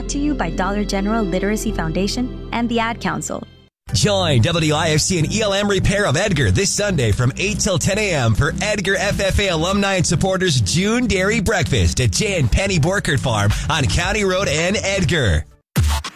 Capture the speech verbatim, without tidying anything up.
Brought to you by Dollar General Literacy Foundation and the Ad Council. Join W I F C and E L M Repair of Edgar this Sunday from eight till ten a.m. for Edgar F F A alumni and supporters June Dairy Breakfast at J and Penny Borkert Farm on County Road and Edgar.